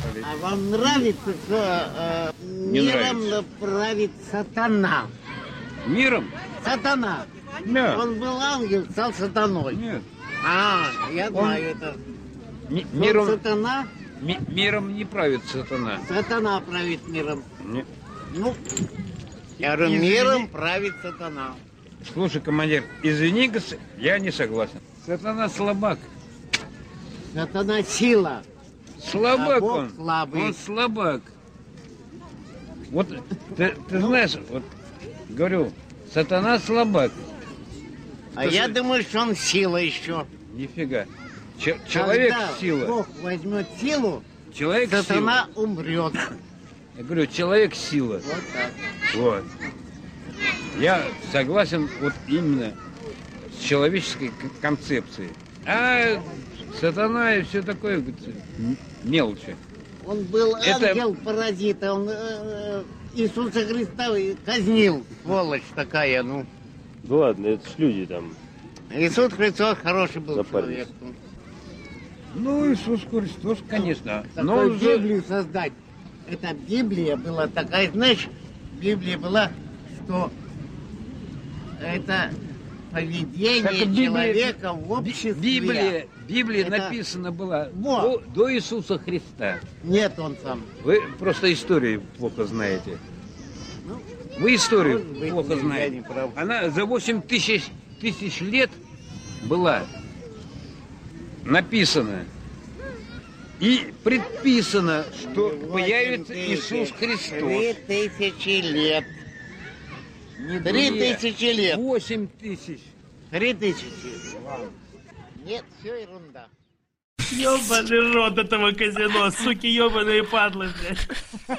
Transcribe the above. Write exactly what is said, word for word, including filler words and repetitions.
править. А вам нравится, что э, миром нравится. правит сатана? Миром? Сатана. Нет. Он был ангел, стал сатаной. Нет. А, я Он- знаю это. Ми- Он миром, сатана, ми- миром не правит сатана. сатана правит миром. Нет. Ну, я говорю, Извини. миром правит сатана. Слушай, командир, извини, гос- я не согласен. Сатана слабак. Сатана сила. Слабак А Бог он. слабый. Он слабак. Вот ты, ты знаешь, вот говорю, сатана слабак. А Слушай, я думаю, что он сила еще. Нифига. Че- человек Когда сила. Бог возьмет силу, Человек сатана умрет. сила. Я говорю, человек сила. Вот так. Вот. Я согласен вот именно с человеческой к- концепцией. А сатана и все такое говорится, м- мелочи. Он был Это- ангел-паразит, он э, э, Иисуса Христа казнил, сволочь такая, ну. Да ладно, это ж люди там. Иисус Христос хороший был Запарились. человек. ну. Ну, Иисус Христос, конечно. Но Такую он же- Библию создать. Эта Библия была такая, знаешь, Библия была, что это поведение Так Библия- человека в Би- обществе. Библия, Библия Это- написана была Вот. до, до Иисуса Христа. Нет, он сам. Вы просто историю плохо знаете. Ну, Вы историю может быть, плохо я не знаете. прав. Она за восемь тысяч, тысяч лет была написана. И предписано, что появится Восемь Иисус тысяч. Христос. Три тысячи лет. Не Три две, тысячи лет. Восемь тысяч. Три тысячи. Нет, все ерунда. Ёбаный рот этого казино, суки, ёбаные падлы, блядь.